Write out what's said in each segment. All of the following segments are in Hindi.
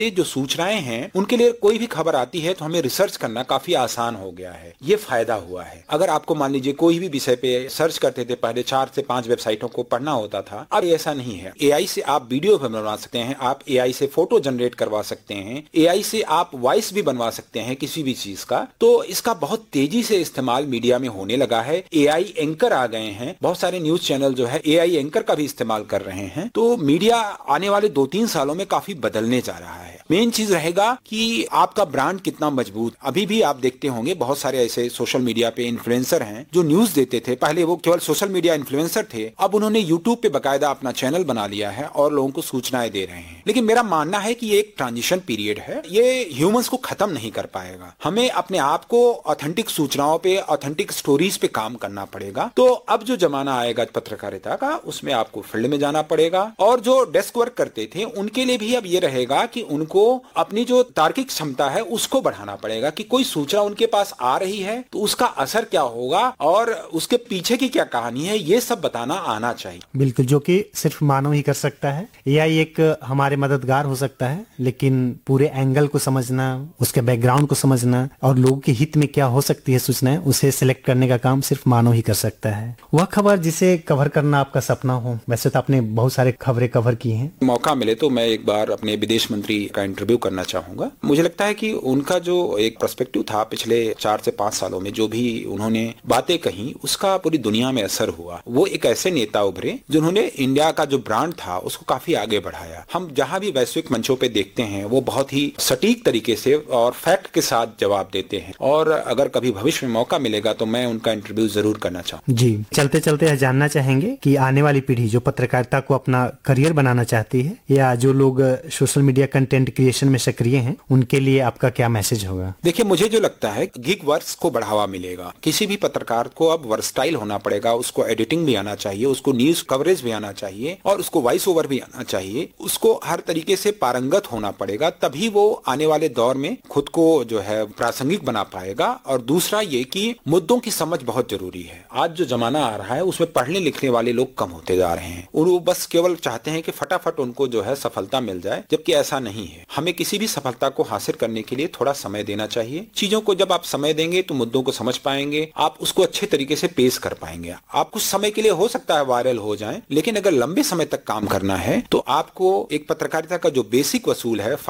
ये जो सूचनाएं हैं उनके लिए कोई भी खबर आती है तो हमें रिसर्च करना काफी आसान हो गया है। ये फायदा हुआ है। अगर आपको मान लीजिए कोई भी विषय पे सर्च करते थे, पहले 4 से 5 वेबसाइटों को पढ़ना होता था, अब ऐसा नहीं है। एआई से आप वीडियो भी बनवा सकते हैं, आप एआई से फोटो जनरेट करवा सकते हैं, एआई से आप वॉइस भी बनवा सकते हैं किसी भी चीज का। तो इसका बहुत तेजी से इस्तेमाल मीडिया में होने लगा है। एआई एंकर आ गए हैं, बहुत सारे न्यूज चैनल जो है एआई एंकर का भी इस्तेमाल कर रहे हैं। तो मीडिया आने वाले 2-3 सालों में काफी बदलने जा रहा है। मेन चीज रहेगा कि आपका ब्रांड कितना मजबूत। अभी भी आप देखते होंगे बहुत सारे ऐसे सोशल मीडिया पे इन्फ्लुएंसर हैं जो न्यूज देते थे। पहले वो केवल सोशल मीडिया इन्फ्लुएंसर थे, अब उन्होंने यूट्यूब पे बकायदा अपना चैनल बना लिया है और लोगों को सूचनाएं दे रहे हैं। लेकिन मेरा मानना है कि ये एक ट्रांजिशन पीरियड है, ये ह्यूमंस को खत्म नहीं कर पाएगा। हमें अपने आप को ऑथेंटिक सूचनाओं पे, ऑथेंटिक स्टोरीज पे काम करना पड़ेगा। तो अब जो जमाना आएगा पत्रकारिता का, उसमें आपको फील्ड में जाना पड़ेगा। और जो डेस्क वर्क करते थे उनके लिए भी अब ये रहेगा कि उनको अपनी जो तार्किक क्षमता है उसको बढ़ाना पड़ेगा कि कोई सूचना उनके पास आ रही है तो उसका असर क्या होगा और उसके पीछे की क्या कहानी है, ये सब बताना आना चाहिए। बिल्कुल, जो कि सिर्फ मानव ही कर सकता है। एआई एक हमारे मददगार हो सकता है, लेकिन पूरे एंगल को समझना, उसके बैकग्राउंड को समझना और लोगों के हित में क्या हो सकती है सूचनाएं, उसे सिलेक्ट करने का काम सिर्फ मानव ही कर सकता है। वह खबर जिसे कवर करना आपका सपना हो। वैसे तो आपने बहुत सारे खबरें कवर की हैं। मौका मिले तो मैं एक बार अपने विदेश मंत्री का इंटरव्यू करना चाहूंगा। मुझे लगता है कि उनका जो एक पर्सपेक्टिव था पिछले 4 से 5 सालों में, जो भी उन्होंने बातें कही उसका पूरी दुनिया में असर हुआ। वो एक ऐसे नेता उभरे जिन्होंने इंडिया का जो ब्रांड था उसको काफी आगे बढ़ाया। हम जहां भी वैश्विक मंचों पे देखते हैं वो बहुत ही सटीक तरीके से और फैक्ट के साथ जवाब देते हैं। और अगर कभी भविष्य में मौका मिलेगा तो मैं उनका इंटरव्यू जरूर करना चाहूँ। जी, चलते चलते जानना चाहेंगे कि आने वाली पीढ़ी जो पत्रकारिता को अपना करियर बनाना चाहती है या जो लोग सोशल मीडिया कंटेंट क्रिएशन में सक्रिय हैं, उनके लिए आपका क्या मैसेज होगा? देखिए, मुझे जो लगता है गिग वर्क्स को बढ़ावा मिलेगा। किसी भी पत्रकार को अब वर्सटाइल होना पड़ेगा, उसको एडिटिंग भी आना चाहिए, उसको न्यूज कवरेज भी आना चाहिए और उसको वॉइस ओवर भी आना चाहिए। उसको हर तरीके से पारंगत होना पड़ेगा, तभी वो आने वाले दौर में खुद को जो है प्रासंगिक बना पाएगा। और दूसरा ये कि मुद्दों की समझ बहुत जरूरी है। आज जो जमाना आ रहा है उसमें पढ़ने लिखने वाले लोग कम होते जा रहे हैं और वो बस केवल चाहते हैं कि फटाफट उनको जो है सफलता मिल जाए, जबकि ऐसा नहीं है। हमें किसी भी सफलता को हासिल करने के लिए थोड़ा समय देना चाहिए। चीजों को जब आप समय देंगे तो मुद्दों को समझ पाएंगे, आप उसको अच्छे तरीके से पेश कर पाएंगे। आप कुछ समय के लिए हो सकता है वायरल हो जाएं, लेकिन अगर लंबे समय तक काम करना है तो आपको एक पत्रकारिता का जो बेसिक वसूल है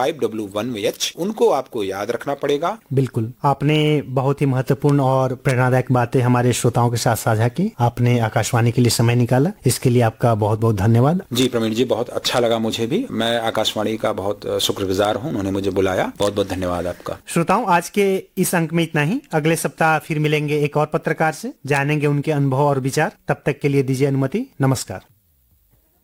5W1H, उनको आपको याद रखना पड़ेगा। बिल्कुल, आपने बहुत ही महत्वपूर्ण और प्रेरणादायक बातें हमारे श्रोताओं के साथ साझा की। आपने आकाशवाणी के लिए समय निकाला, इसके लिए आपका बहुत बहुत धन्यवाद। जी प्रवीण जी, बहुत अच्छा लगा मुझे भी। मैं आकाशवाणी का बहुत शुक्रगुजार हूँ, उन्होंने मुझे बुलाया। बहुत बहुत धन्यवाद आपका। श्रोताओं, आज के इस अंक में इतना ही। अगले सप्ताह फिर मिलेंगे एक और पत्रकार से, जानेंगे उनके अनुभव और विचार। तब तक के लिए दीजिए अनुमति। नमस्कार।